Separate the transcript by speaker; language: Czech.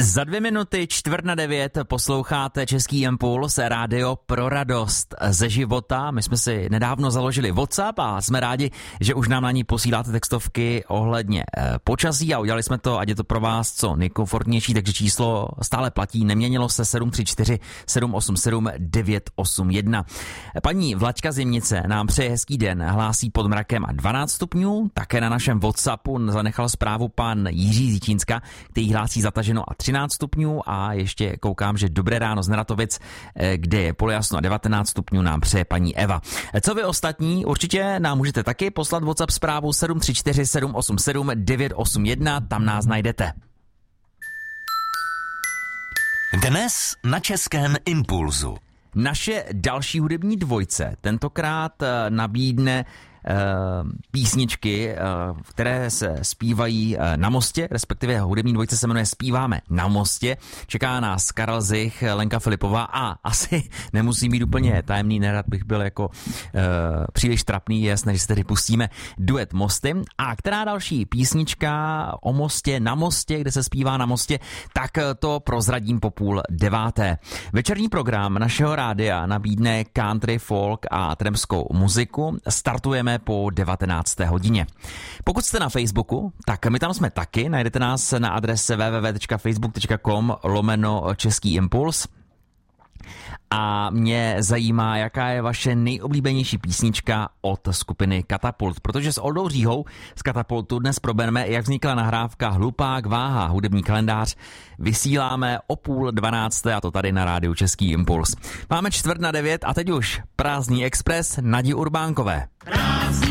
Speaker 1: Za 2 minuty 8:45 posloucháte Český impuls, rádio pro radost ze života. My jsme si nedávno založili WhatsApp a jsme rádi, že už nám na ní posíláte textovky ohledně počasí a udělali jsme to, ať je to pro vás co nejkomfortnější, takže číslo stále platí, neměnilo se 734 787 981. Paní Vlaďka Zimnice nám přeje hezký den, hlásí pod mrakem a 12 stupňů, také na našem WhatsAppu zanechal zprávu pan Jiří Zíčínska, který hlásí zataženo a 13 stupňů a ještě koukám, že dobré ráno z Neratovic, kde je polojasno a 19 stupňů nám přeje paní Eva. Co vy ostatní? Určitě nám můžete taky poslat WhatsApp zprávu 734 787 981, tam nás najdete.
Speaker 2: Dnes na Českém impulzu.
Speaker 1: Naše další hudební dvojce tentokrát nabídne písničky, které se zpívají na mostě, respektive hudební dvojce se jmenuje Zpíváme na mostě. Čeká nás Karel Zich, Lenka Filipová a asi nemusí být úplně tajemný, nerad bych byl jako příliš trapný, jasné, že se tedy pustíme duet Mosty. A která další písnička o mostě, na mostě, kde se zpívá na mostě, tak to prozradím po 8:30. Večerní program našeho rádia nabídne country, folk a trampskou muziku. Startujeme po 19. hodině. Pokud jste na Facebooku, tak my tam jsme taky, najdete nás na adrese www.facebook.com/Český impuls. A mě zajímá, jaká je vaše nejoblíbenější písnička od skupiny Katapult, protože s Oldou Říhou z Katapultu dnes probereme, jak vznikla nahrávka Hlupák váha, hudební kalendář. Vysíláme o 11:30 a to tady na rádiu Český impuls. Máme 8:45 a teď už Prázdný expres Nadi Urbánkové.